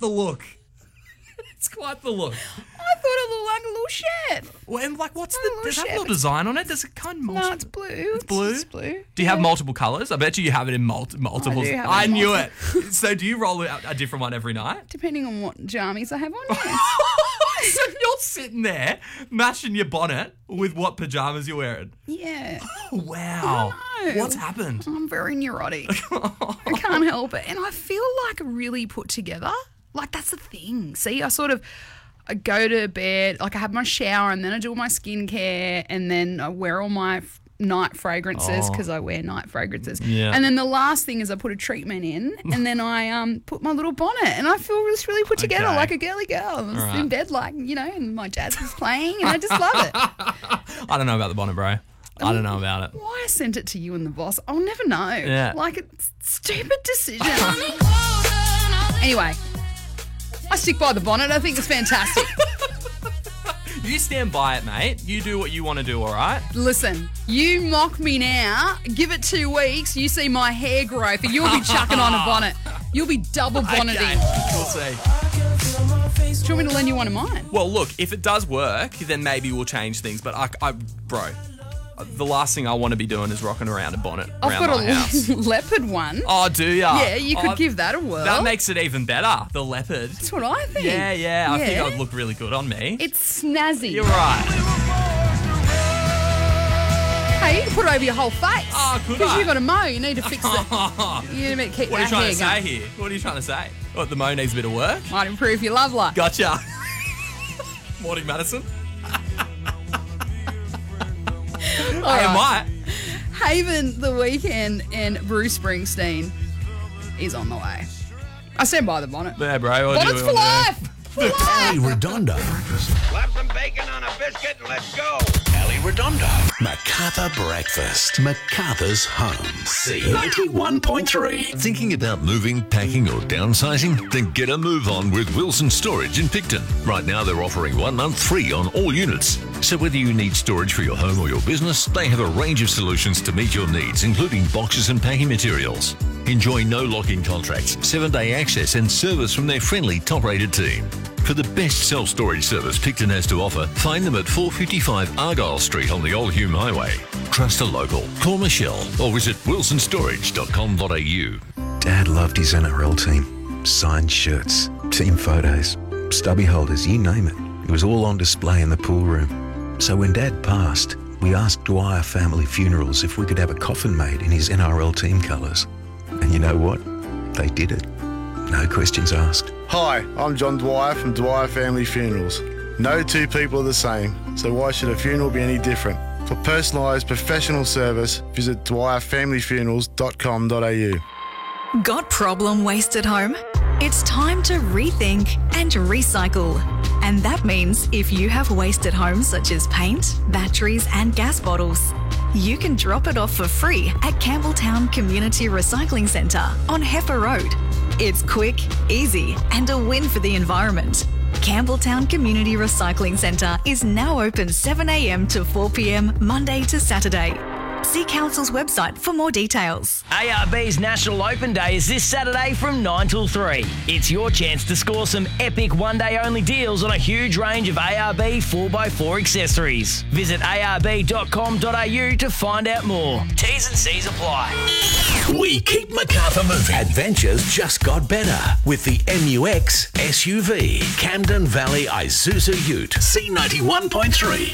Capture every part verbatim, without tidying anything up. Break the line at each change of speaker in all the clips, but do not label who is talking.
the look. It's quite the look.
I thought it looked like a little chef.
Well, and like, what's
Oh,
the?
little
Does it have a
chef.
little design on it? Does it kind of?
No, it's blue. It's
blue?
It's blue.
Do you have
Yeah.
multiple colours? I bet you you have it in multi- multiple.
I do have it
I
in
knew
multiple.
it. So do you roll out a different one every night?
Depending on what jammies I have on, yes.
So you're sitting there matching your bonnet with what pajamas you're wearing.
Yeah.
Wow.
I know.
What's happened?
I'm very neurotic. I can't help it. And I feel like really put together. Like, that's the thing. See, I sort of I go to bed, like I have my shower and then I do all my skincare and then I wear all my f- night fragrances because I wear night fragrances.
Yeah.
And then the last thing is I put a treatment in and then I um put my little bonnet and I feel just really put together
Okay.
like a girly girl. I was
All right.
in bed like, you know, and my jazz was playing and I just love it.
I don't know about the bonnet, bro. I don't know about it.
Why I sent it to you and the boss, I'll never know.
Yeah.
Like, it's a stupid decision. Anyway, I stick by the bonnet. I think it's fantastic.
You stand by it, mate. You do what you want to do, all right?
Listen, you mock me now, give it two weeks, you see my hair growth, and you'll be chucking on a bonnet. You'll be double bonneting.
Okay, we'll see.
Do you want me to lend you one of mine?
Well, look, if it does work, then maybe we'll change things. But, I, I bro, the last thing I want to be doing is rocking around a bonnet
I've
around
got
my
a
house.
leopard one.
Oh, do ya?
Yeah, you could
Oh,
give that a whirl.
That makes it even better, the leopard.
That's what I think.
Yeah, yeah, I think
Yeah.
it would look really good on me.
It's snazzy.
You're right.
Hey, you can put it over your whole face.
Oh, could
Because
I?
you've got to mow. You need to fix it. You need to keep
What are you
that
trying
hair
to say
going.
here? What are you trying to say? What, the mo needs a bit of work?
Might improve your love life.
Gotcha. Morning, Madison. I might.
Haven the Weekend and Bruce Springsteen is on the way. I stand by the bonnet.
Yeah, bro. What do
Bonnets
you
for
wanna
life! For life!
Ali Redondo.
Slap some bacon on a biscuit and let's go.
Ali Redondo. MacArthur Breakfast. MacArthur's Home. C ninety-one point three.
Thinking about moving, packing or downsizing? Then get a move on with Wilson Storage in Picton. Right now they're offering one month free on all units. So whether you need storage for your home or your business, they have a range of solutions to meet your needs, including boxes and packing materials. Enjoy no lock-in contracts, seven-day access and service from their friendly, top-rated team. For the best self-storage service Picton has to offer, find them at four fifty-five Argyle Street on the Old Hume Highway. Trust a local. Call Michelle or visit wilson storage dot com dot a u.
Dad loved his N R L team. Signed shirts, team photos, stubby holders, you name it. It was all on display in the pool room. So when Dad passed, we asked Dwyer Family Funerals if we could have a coffin made in his N R L team colours. And you know what? They did it. No questions asked.
Hi, I'm John Dwyer from Dwyer Family Funerals. No two people are the same, so why should a funeral be any different? For personalised professional service, visit dwyer family funerals dot com dot a u.
Got problem waste at home? It's time to rethink and recycle. And that means if you have waste at home such as paint, batteries and gas bottles, you can drop it off for free at Campbelltown Community Recycling Centre on Heifer Road. It's quick, easy and a win for the environment. Campbelltown Community Recycling Centre is now open seven a m to four p m Monday to Saturday. See Council's website for more details.
A R B's National Open Day is this Saturday from nine till three. It's your chance to score some epic one-day only deals on a huge range of A R B four by four accessories. Visit a r b dot com dot a u to find out more. T's and C's apply.
We keep MacArthur moving. Adventures just got better with the M U X S U V. Camden Valley Isuzu Ute. C ninety-one point three.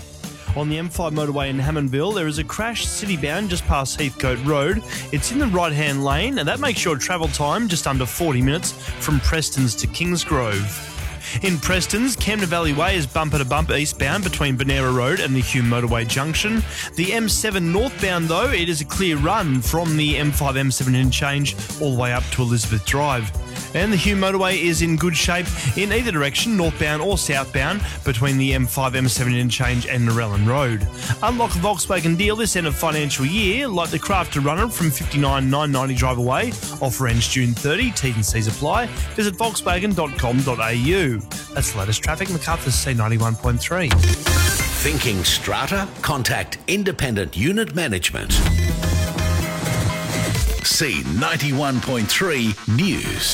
On the M five motorway in Hammondville, there is a crash city-bound just past Heathcote Road. It's in the right-hand lane, and that makes your travel time just under forty minutes from Prestons to Kingsgrove. In Prestons, Camden Valley Way is bumper-to-bumper eastbound between Benera Road and the Hume Motorway Junction. The M seven northbound, though, it is a clear run from the M five M seven interchange all the way up to Elizabeth Drive. And the Hume Motorway is in good shape in either direction, northbound or southbound, between the M five M seven interchange and Narellan Road. Unlock a Volkswagen deal this end of financial year, like the Crafter Runner from fifty-nine nine ninety drive away. Offer ends June thirtieth, T's and C's apply. Visit volkswagen dot com dot a u. That's the latest traffic. MacArthur's C ninety-one point three.
Thinking strata? Contact Independent Unit Management. C ninety-one point three News.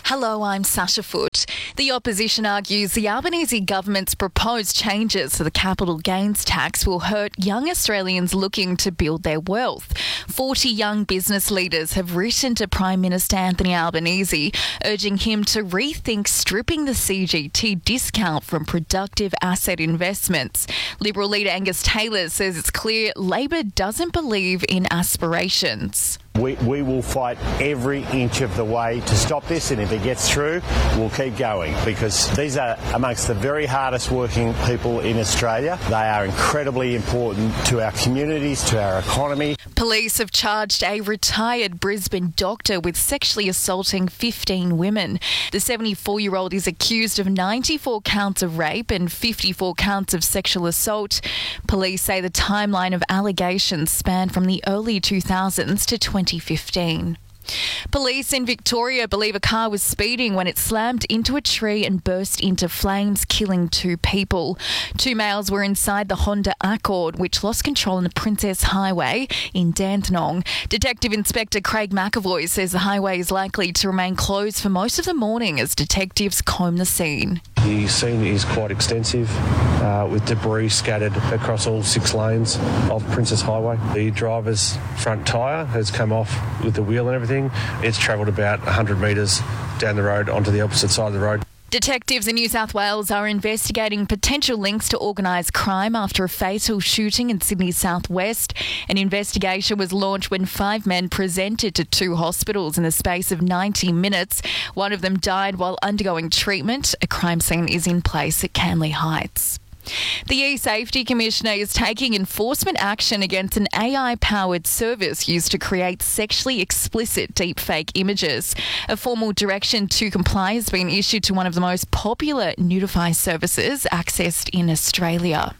Hello, I'm Sasha Foote. The opposition argues the Albanese government's proposed changes to the capital gains tax will hurt young Australians looking to build their wealth. forty young business leaders have written to Prime Minister Anthony Albanese, urging him to rethink stripping the C G T discount from productive asset investments. Liberal leader Angus Taylor says it's clear Labor doesn't believe in aspirations.
We, we will fight every inch of the way to stop this, and if it gets through, we'll keep going, because these are amongst the very hardest working people in Australia. They are incredibly important to our communities, to our economy.
Police have charged a retired Brisbane doctor with sexually assaulting fifteen women. The seventy-four-year-old is accused of ninety-four counts of rape and fifty-four counts of sexual assault. Police say the timeline of allegations spanned from the early two thousands to twenty fifteen. Police in Victoria believe a car was speeding when it slammed into a tree and burst into flames, killing two people. Two males were inside the Honda Accord, which lost control on the Princess Highway in Dandenong. Detective Inspector Craig McAvoy says the highway is likely to remain closed for most of the morning as detectives comb the scene.
The scene is quite extensive, uh, with debris scattered across all six lanes of Princess Highway. The driver's front tyre has come off with the wheel and everything. It's travelled about one hundred metres down the road onto the opposite side of the road.
Detectives in New South Wales are investigating potential links to organised crime after a fatal shooting in Sydney's southwest. An investigation was launched when five men presented to two hospitals in the space of ninety minutes. One of them died while undergoing treatment. A crime scene is in place at Canley Heights. The E-Safety Commissioner is taking enforcement action against an A I-powered service used to create sexually explicit deepfake images. A formal direction to comply has been issued to one of the most popular Nudify services accessed in Australia.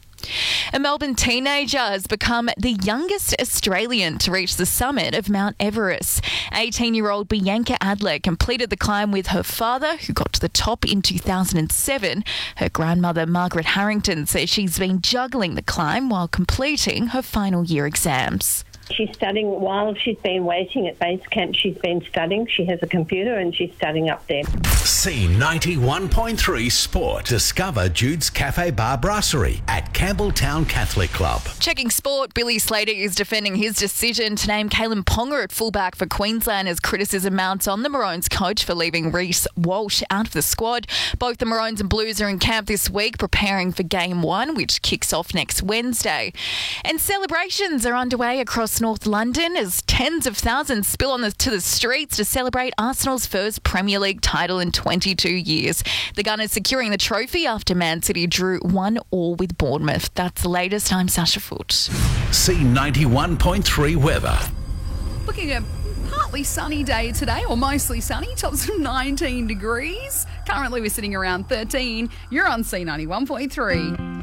A Melbourne teenager has become the youngest Australian to reach the summit of Mount Everest. eighteen-year-old Bianca Adler completed the climb with her father, who got to the top in two thousand seven. Her grandmother, Margaret Harrington, says she's been juggling the climb while completing her final year exams.
She's studying while she's been waiting at base camp. She's been studying. She has a computer and she's studying up there.
C ninety-one point three Sport. Discover Jude's Cafe Bar Brasserie at Campbelltown Catholic Club.
Checking sport, Billy Slater is defending his decision to name Kalen Ponga at fullback for Queensland as criticism mounts on the Maroons coach for leaving Reece Walsh out of the squad. Both the Maroons and Blues are in camp this week preparing for game one, which kicks off next Wednesday. And celebrations are underway across North London as tens of thousands spill on the, to the streets to celebrate Arsenal's first Premier League title in twenty-two years. The Gunners securing the trophy after Man City drew one all with Bournemouth. That's the latest. I'm Sasha Foote.
C ninety-one point three weather.
Looking at a partly sunny day today, or mostly sunny, tops of nineteen degrees. Currently we're sitting around thirteen. You're on C ninety-one point three.